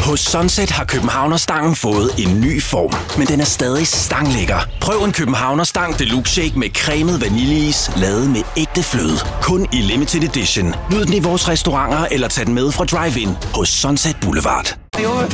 Hos Sunset har Københavnerstangen fået en ny form, men den er stadig stanglækker. Prøv en Københavnerstang Deluxe Shake med cremet vaniljeis, lavet med ægte fløde. Kun i limited edition. Nyd den i vores restauranter eller tag den med fra drive-in hos Sunset Boulevard.